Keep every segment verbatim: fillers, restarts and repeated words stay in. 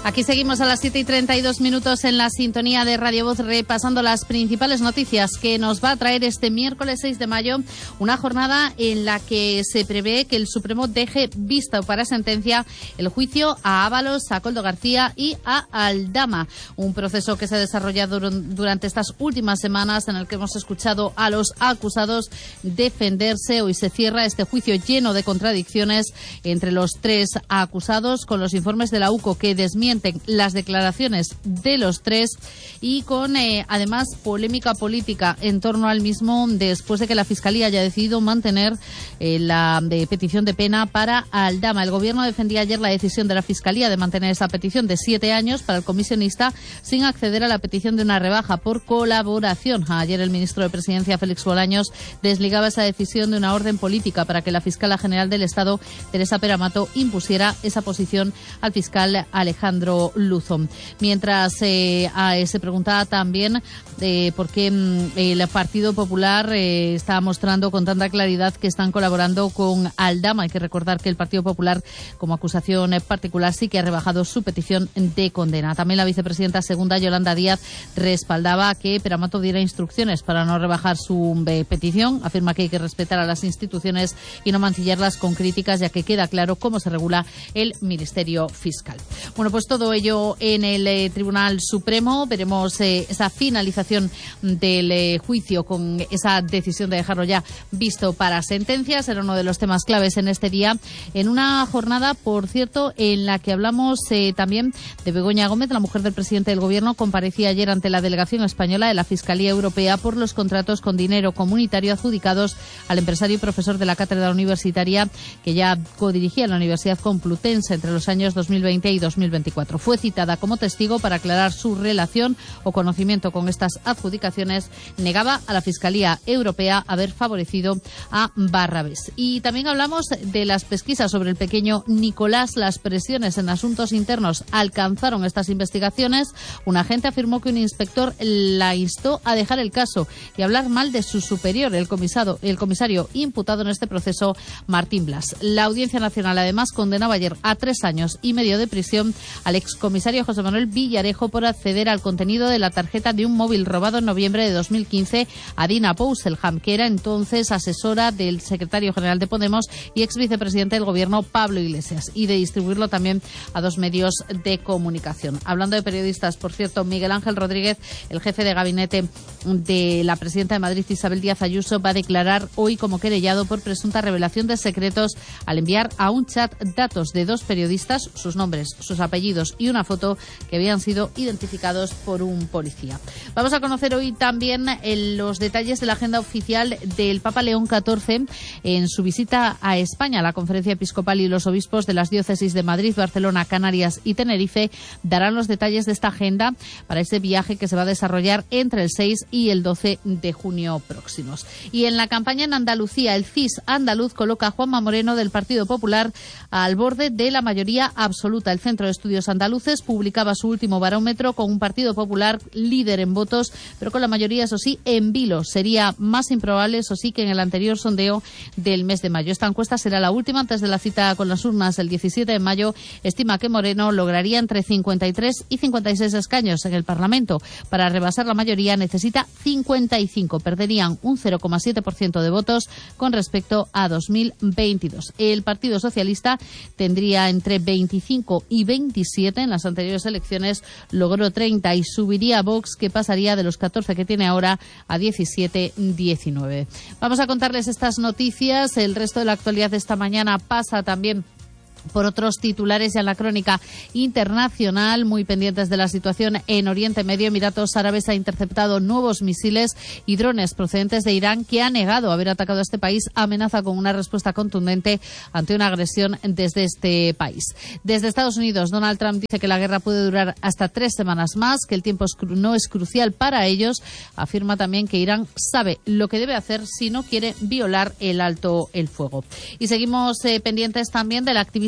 Aquí seguimos a las siete y treinta y dos minutos en la sintonía de Radio Voz, repasando las principales noticias que nos va a traer este miércoles seis de mayo, una jornada en la que se prevé que el Supremo deje visto para sentencia el juicio a Ábalos, a Koldo García y a Aldama. Un proceso que se ha desarrollado durante estas últimas semanas, en el que hemos escuchado a los acusados defenderse. Hoy se cierra este juicio lleno de contradicciones entre los tres acusados, con los informes de la U C O que desmienten las declaraciones de los tres y con eh, además polémica política en torno al mismo, después de que la Fiscalía haya decidido mantener eh, la de petición de pena para Aldama. El Gobierno defendía ayer la decisión de la Fiscalía de mantener esa petición de siete años para el comisionista, sin acceder a la petición de una rebaja por colaboración. Ayer el ministro de Presidencia, Félix Bolaños, desligaba esa decisión de una orden política para que la fiscala general del Estado, Teresa Peramato, impusiera esa posición al fiscal Alejandro Luzón. Mientras eh, se preguntaba también eh, por qué mm, el Partido Popular eh, está mostrando con tanta claridad que están colaborando con Aldama. Hay que recordar que el Partido Popular, como acusación particular, sí que ha rebajado su petición de condena. También la vicepresidenta segunda, Yolanda Díaz, respaldaba que Peramato diera instrucciones para no rebajar su eh, petición. Afirma que hay que respetar a las instituciones y no mancillarlas con críticas, ya que queda claro cómo se regula el Ministerio Fiscal. Bueno, pues todo ello en el eh, Tribunal Supremo. Veremos eh, esa finalización del eh, juicio con esa decisión de dejarlo ya visto para sentencia. Será uno de los temas claves en este día, en una jornada, por cierto, en la que hablamos eh, también de Begoña Gómez, la mujer del presidente del Gobierno. Comparecía ayer ante la delegación española de la Fiscalía Europea por los contratos con dinero comunitario adjudicados al empresario y profesor de la cátedra universitaria que ya codirigía la Universidad Complutense entre los años dos mil veinte y dos mil veinticuatro. Fue citada como testigo para aclarar su relación o conocimiento con estas adjudicaciones. Negaba a la Fiscalía Europea haber favorecido a Barrabés. Y también hablamos de las pesquisas sobre el pequeño Nicolás. Las presiones en asuntos internos alcanzaron estas investigaciones. Un agente afirmó que un inspector la instó a dejar el caso y hablar mal de su superior, el comisado, el comisario imputado en este proceso, Martín Blas. La Audiencia Nacional además condenaba ayer a tres años y medio de prisión al excomisario José Manuel Villarejo por acceder al contenido de la tarjeta de un móvil robado en noviembre de dos mil quince a Dina Pouselham, que era entonces asesora del secretario general de Podemos y ex vicepresidente del Gobierno, Pablo Iglesias, y de distribuirlo también a dos medios de comunicación. Hablando de periodistas, por cierto, Miguel Ángel Rodríguez, el jefe de gabinete de la presidenta de Madrid, Isabel Díaz Ayuso, va a declarar hoy como querellado por presunta revelación de secretos al enviar a un chat datos de dos periodistas, sus nombres, sus apellidos y una foto que habían sido identificados por un policía. Vamos a conocer hoy también el, los detalles de la agenda oficial del Papa León catorce en su visita a España. La Conferencia Episcopal y los obispos de las diócesis de Madrid, Barcelona, Canarias y Tenerife darán los detalles de esta agenda para ese viaje que se va a desarrollar entre el seis y el doce de junio próximos. Y en la campaña en Andalucía, el C I S andaluz coloca a Juanma Moreno del Partido Popular al borde de la mayoría absoluta. El Centro de Estudios Andaluces publicaba su último barómetro con un Partido Popular líder en votos, pero con la mayoría, eso sí, en vilo. Sería más improbable, eso sí, que en el anterior sondeo del mes de mayo. Esta encuesta será la última antes de la cita con las urnas el diecisiete de mayo. Estima que Moreno lograría entre cincuenta y tres y cincuenta y seis escaños en el Parlamento. Para rebasar la mayoría necesita cincuenta y cinco. Perderían un cero coma siete por ciento de votos con respecto a dos mil veintidós. El Partido Socialista tendría entre veinticinco y veintisiete. En las anteriores elecciones logró treinta y subiría a Vox, que pasaría de los catorce que tiene ahora a diecisiete diecinueve. Vamos a contarles estas noticias. El resto de la actualidad de esta mañana pasa también por otros titulares. Ya en la crónica internacional, muy pendientes de la situación en Oriente Medio. Emiratos Árabes ha interceptado nuevos misiles y drones procedentes de Irán, que ha negado haber atacado a este país. Amenaza con una respuesta contundente ante una agresión desde este país. Desde Estados Unidos, Donald Trump dice que la guerra puede durar hasta tres semanas más, que el tiempo no es crucial para ellos. Afirma también que Irán sabe lo que debe hacer si no quiere violar el alto el fuego. Y seguimos eh, pendientes también del activista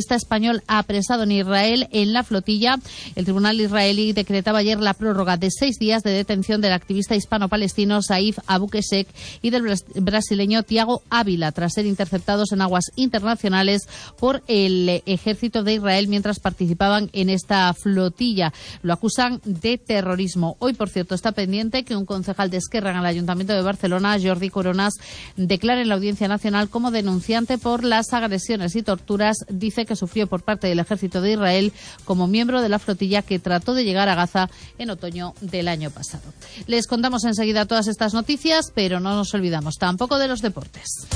terrorista español apresado en Israel en la flotilla. El tribunal israelí decretaba ayer la prórroga de seis días de detención del activista hispano-palestino Saif Abukeshek y del brasileño Thiago Ávila, tras ser interceptados en aguas internacionales por el ejército de Israel mientras participaban en esta flotilla. Lo acusan de terrorismo. Hoy, por cierto, está pendiente que un concejal de Esquerra en el Ayuntamiento de Barcelona, Jordi Coronas, declare en la Audiencia Nacional como denunciante por las agresiones y torturas, dice que sufrió por parte del ejército de Israel como miembro de la flotilla que trató de llegar a Gaza en otoño del año pasado. Les contamos enseguida todas estas noticias, pero no nos olvidamos tampoco de los deportes.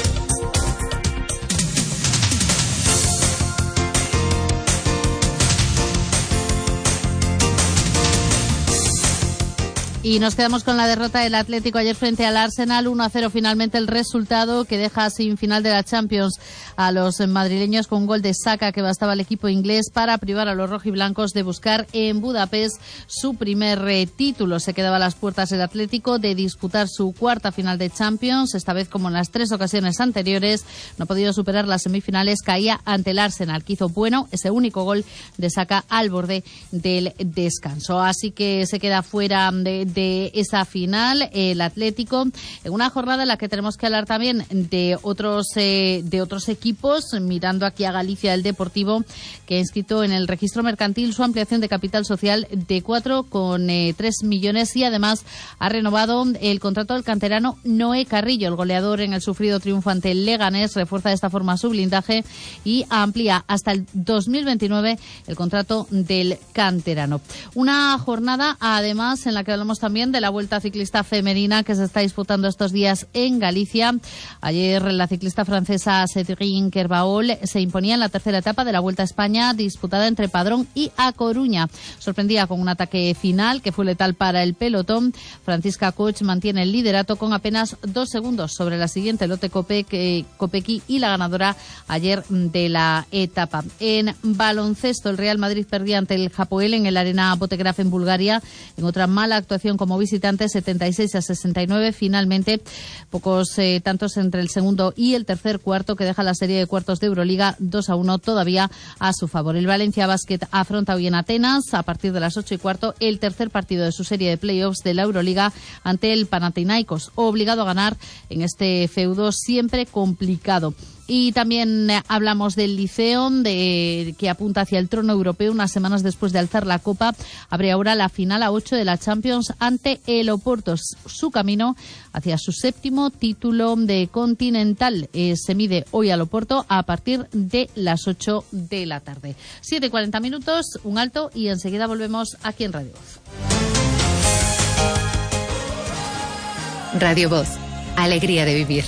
Y nos quedamos con la derrota del Atlético ayer frente al Arsenal, uno a cero finalmente el resultado, que deja sin final de la Champions a los madrileños con un gol de Saka que bastaba al equipo inglés para privar a los rojiblancos de buscar en Budapest su primer eh, título. Se quedaba a las puertas el Atlético de disputar su cuarta final de Champions, esta vez como en las tres ocasiones anteriores, no ha podido superar las semifinales, caía ante el Arsenal, que hizo bueno ese único gol de Saka al borde del descanso. Así que se queda fuera de de esa final el Atlético, en una jornada en la que tenemos que hablar también de otros eh, de otros equipos, mirando aquí a Galicia, el Deportivo, que ha inscrito en el registro mercantil su ampliación de capital social de cuatro coma tres millones y además ha renovado el contrato del canterano Noé Carrillo. El goleador en el sufrido triunfo ante el Leganés refuerza de esta forma su blindaje y amplía hasta el dos mil veintinueve el contrato del canterano. Una jornada además en la que hablamos también de la Vuelta Ciclista Femenina que se está disputando estos días en Galicia. Ayer la ciclista francesa Cédric Kerbaol se imponía en la tercera etapa de la Vuelta a España, disputada entre Padrón y A Coruña. Sorprendía con un ataque final que fue letal para el pelotón. Francisca Coch mantiene el liderato con apenas dos segundos sobre la siguiente, Lotte Kopecky, y la ganadora ayer de la etapa. En baloncesto, el Real Madrid perdía ante el Hapoel en el Arena Botegraf en Bulgaria, en otra mala actuación como visitante, setenta y seis a sesenta y nueve. Finalmente, pocos eh, tantos entre el segundo y el tercer cuarto, que deja la serie de cuartos de Euroliga dos a uno todavía a su favor. El Valencia Basket afronta hoy en Atenas, a partir de las ocho y cuarto, el tercer partido de su serie de playoffs de la Euroliga ante el Panathinaikos, obligado a ganar en este feudo siempre complicado. Y también eh, hablamos del Liceo, de, que apunta hacia el trono europeo unas semanas después de alzar la Copa. Abre ahora la final a ocho de la Champions ante el Oporto. Su camino hacia su séptimo título de Continental eh, se mide hoy al Oporto a partir de las ocho de la tarde. siete y cuarenta minutos, un alto y enseguida volvemos aquí en Radio Voz. Radio Voz, alegría de vivir.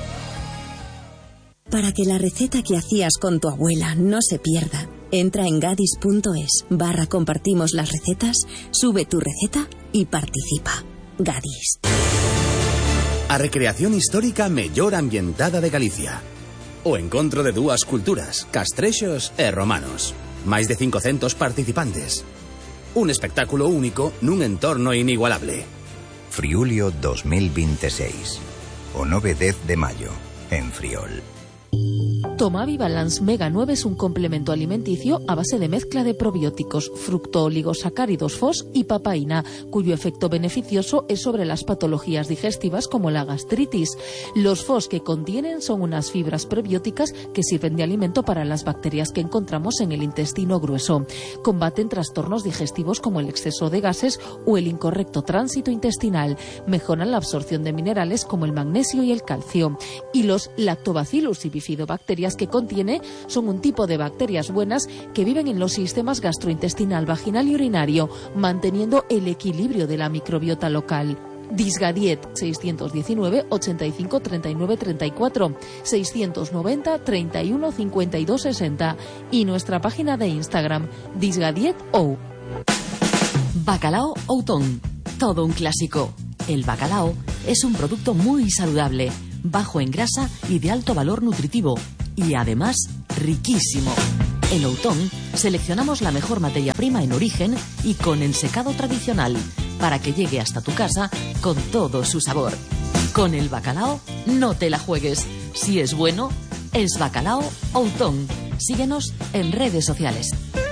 Para que la receta que hacías con tu abuela no se pierda, entra en gadis.es barra compartimos las recetas, sube tu receta y participa. Gadis. A recreación histórica mellor ambientada de Galicia. O encontro de dúas culturas, castrexos e romanos. Máis de cincocentos participantes. Un espectáculo único nun entorno inigualable. Friulio dos mil veintiséis. O nove e dez de mayo, en Friol. Tomavi Balance Mega nueve es un complemento alimenticio a base de mezcla de probióticos, fructooligosacáridos F O S y papaína, cuyo efecto beneficioso es sobre las patologías digestivas como la gastritis. Los F O S que contienen son unas fibras prebióticas que sirven de alimento para las bacterias que encontramos en el intestino grueso. Combaten trastornos digestivos como el exceso de gases o el incorrecto tránsito intestinal. Mejoran la absorción de minerales como el magnesio y el calcio. Y los lactobacillus y bifidobacterias que contiene son un tipo de bacterias buenas que viven en los sistemas gastrointestinal, vaginal y urinario, manteniendo el equilibrio de la microbiota local. Disgadiet seiscientos diecinueve, ochenta y cinco, treinta y nueve, treinta y cuatro, seiscientos noventa, treinta y uno, cincuenta y dos, sesenta y nuestra página de Instagram Disgadiet O. Bacalao Outón, todo un clásico. El bacalao es un producto muy saludable, bajo en grasa y de alto valor nutritivo, y además riquísimo. En Outón seleccionamos la mejor materia prima en origen y con ensecado tradicional para que llegue hasta tu casa con todo su sabor. Con el bacalao no te la juegues. Si es bueno, es Bacalao Outón. Síguenos en redes sociales.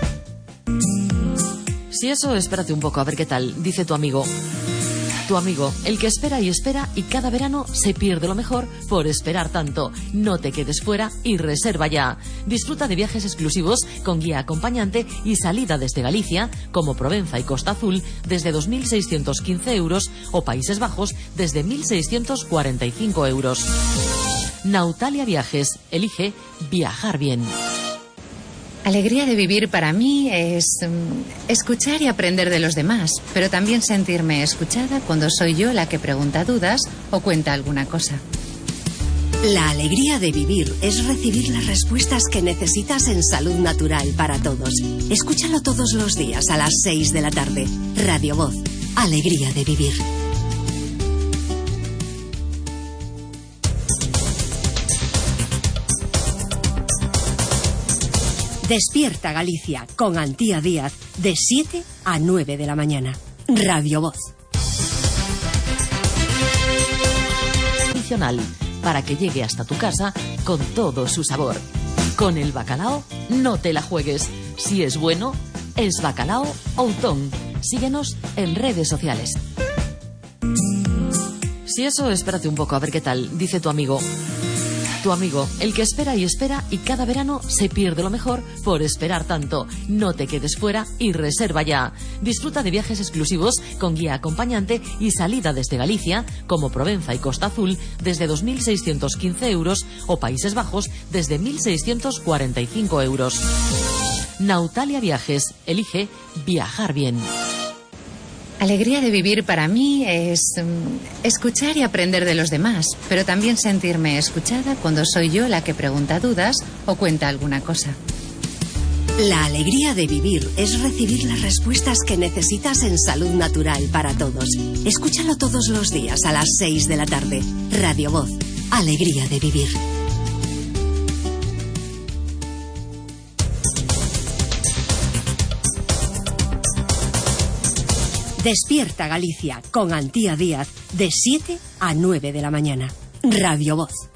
Si eso, espérate un poco a ver qué tal, dice tu amigo. Tu amigo, el que espera y espera y cada verano se pierde lo mejor por esperar tanto. No te quedes fuera y reserva ya. Disfruta de viajes exclusivos con guía acompañante y salida desde Galicia, como Provenza y Costa Azul, desde dos mil seiscientos quince euros o Países Bajos desde mil seiscientos cuarenta y cinco euros. Nautalia Viajes. Elige viajar bien. Alegría de vivir para mí es um, escuchar y aprender de los demás, pero también sentirme escuchada cuando soy yo la que pregunta dudas o cuenta alguna cosa. La alegría de vivir es recibir las respuestas que necesitas en Salud Natural para Todos. Escúchalo todos los días a las seis de la tarde. Radio Voz. Alegría de vivir. Despierta Galicia con Antía Díaz de siete a nueve de la mañana. Radio Voz. Adicional, para que llegue hasta tu casa con todo su sabor. Con el bacalao no te la juegues. Si es bueno, es Bacalao Outón. Síguenos en redes sociales. Si eso, espérate un poco a ver qué tal, dice tu amigo. Tu amigo, el que espera y espera y cada verano se pierde lo mejor por esperar tanto. No te quedes fuera y reserva ya. Disfruta de viajes exclusivos con guía acompañante y salida desde Galicia, como Provenza y Costa Azul, desde dos mil seiscientos quince euros o Países Bajos desde mil seiscientos cuarenta y cinco euros. Nautalia Viajes. Elige viajar bien. Alegría de vivir para mí es um, escuchar y aprender de los demás, pero también sentirme escuchada cuando soy yo la que pregunta dudas o cuenta alguna cosa. La alegría de vivir es recibir las respuestas que necesitas en Salud Natural para Todos. Escúchalo todos los días a las seis de la tarde. Radio Voz. Alegría de vivir. Despierta Galicia con Antía Díaz de siete a nueve de la mañana. Radio Voz.